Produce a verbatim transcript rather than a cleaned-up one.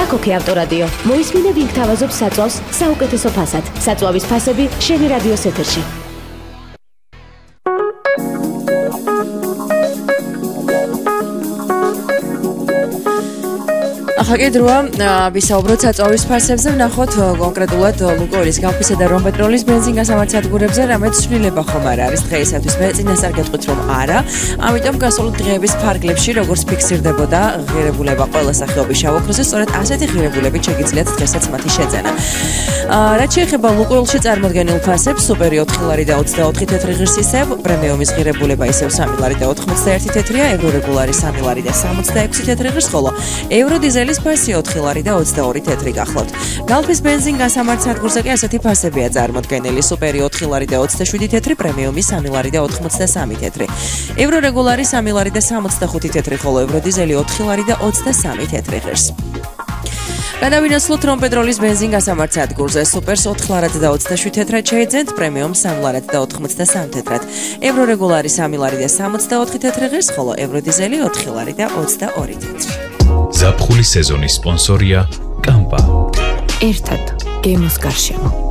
აქოქე ავტორადიო. მოისმინე ვინ გთავაზობს საწვავს საუკეთესო ფასად. საწვავის ფასები შენი რადიოს ეთერში. ახლა ვისაუბროთ საწვავის ფასებზე, ვნახოთ კონკრეტულად ლუკოილის გავფისა და რომპეტროლის ბენზინგასამართსადგურებზე, რამაც ცვლილება ხომ არ არის დღეისათვის. მე წინასწარ გეტყვით, რომ არა. ამიტომ გასულ დღეების ფარგლებში, როგორც ფიქსირდებოდა ღირებულება ყველა სახეობის შავოქროზე, სწორედ ასეთი ღირებულებით შეგიძლიათ დღესაც მათი შეძენა. რაც შეეხება ლუკოილში წარმოდგენილ ფასებს, სუპერი ოთხი ლარი და ოცდაოთხი თეთრი ღირსისებ, პრემიუმის ღირებულება ისევ სამი ლარი და ოთხმოცდაერთი თეთრია, ევრორეგულარი სამი ლარი და სამოცდაექვსი თეთრი ღირს, ხოლო ევროდიზელის ფასი ოთხი ლარი და ოცდაორი თეთრი გახლავთ. გალფის ბენზინგასამართსადგურზე კი ასეთი ფასებია წარმოდგენილი: სუპერი ოთხი ლარი და ოცდაშვიდი თეთრი, პრემიუმი სამი ლარი და ოთხმოცდასამი თეთრი. ევრორეგულარი სამი ლარი და სამოცდახუთი თეთრი, ხოლო ევროდიზელი ოთხი ლარი და ოცდასამი თეთრი ღირს. გადავინაცვლოთ რომპეტროლის ბენზინგასამართსადგურზე. სუპერს ოთხ ლარად და ოცდაშვიდ თეთრად შეეძენთ, პრემიუმს სამი ლარად და ოთხმოცდასამი თეთრად. ევრორეგულარი სამი ლარი და სამოცდაოთხი თეთრი ღირს, ხოლო ევროდიზელი ოთხი ლარი და ოცდაორი თეთრი. ზაფხულის სეზონის სპონსორია კამპა. ერთად გემოს გარშემო.